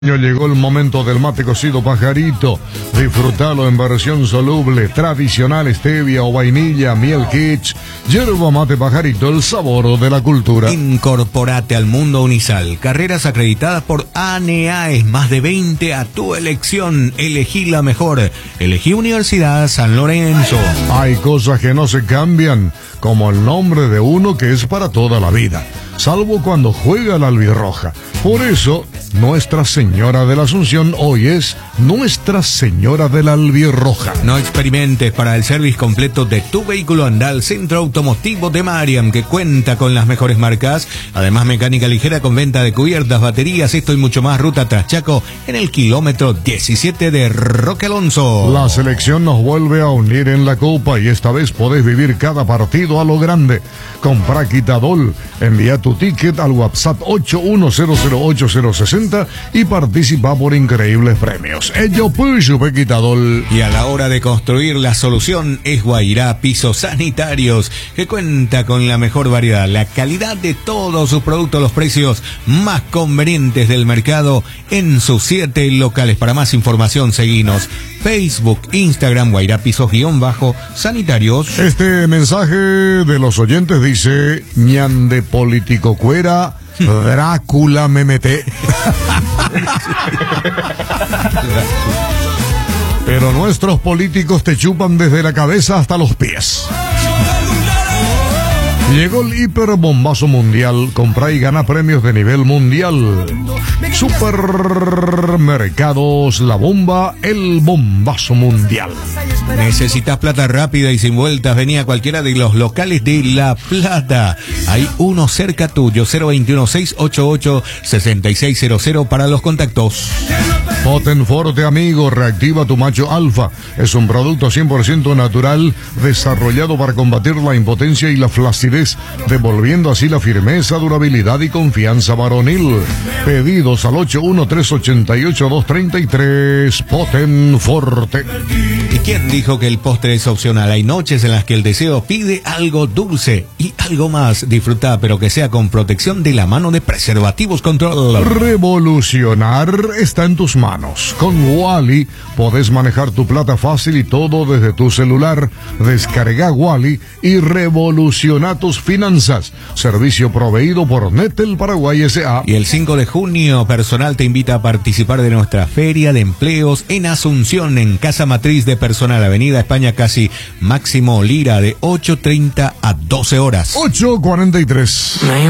Llegó el momento del mate cocido Pajarito. Disfrutalo en versión soluble, tradicional, stevia o vainilla, miel kitsch. Yerba mate Pajarito, el sabor de la cultura. Incorporate al mundo Unisal. Carreras acreditadas por ANEAES, más de 20 a tu elección. Elegí la mejor. Elegí Universidad San Lorenzo. Hay cosas que no se cambian, como el nombre de uno que es para toda la vida, salvo cuando juega la albirroja. Por eso, Nuestra Señora de la Asunción hoy es Nuestra Señora de la Albirroja. No experimentes. Para el service completo de tu vehículo, anda al Centro Automotivo de Mariam, que cuenta con las mejores marcas. Además, mecánica ligera con venta de cubiertas, baterías, esto y mucho más. Ruta tras Chaco, en el kilómetro 17 de Roque Alonso. La selección nos vuelve a unir en la Copa y esta vez podés vivir cada partido a lo grande. Compra Quitadol, envía tu ticket al WhatsApp 81008060 y participa por increíbles premios. Ello puso Quitadol. Y a la hora de construir, la solución es Guairá Pisos Sanitarios, que cuenta con la mejor variedad, la calidad de todos sus productos, los precios más convenientes del mercado en sus 7 locales. Para más información, seguinos Facebook, Instagram, Guairá Pisos_sanitarios. Este mensaje de los oyentes dice: ñande político cuera, Drácula me meté. Pero nuestros políticos te chupan desde la cabeza hasta los pies. Llegó el hiperbombazo mundial. Compra y gana premios de nivel mundial. Supermercados La Bomba, el bombazo mundial. ¿Necesitas plata rápida y sin vueltas? Vení a cualquiera de los locales de La Plata. Hay uno cerca tuyo. 021-688-6600 para los contactos. Potenforte, amigo, reactiva tu macho alfa. Es un producto 100% natural, desarrollado para combatir la impotencia y la flacidez, devolviendo así la firmeza, durabilidad y confianza varonil. Pedidos al 813-888-233. Potenforte. ¿Y quién dijo que el postre es opcional? Hay noches en las que el deseo pide algo dulce y algo más. Disfruta, pero que sea con protección de la mano de Preservativos Control. Revolucionar está en tus manos. Con Wally podés manejar tu plata fácil y todo desde tu celular. Descarga Wally y revoluciona tus finanzas. Servicio proveído por Netel Paraguay S.A. Y el 5 de junio, Personal te invita a participar de nuestra Feria de Empleos en Asunción, en Casa Matriz de Personal, Avenida España Casi, Máximo Lira, de 8:30 a 12 horas. 8:43.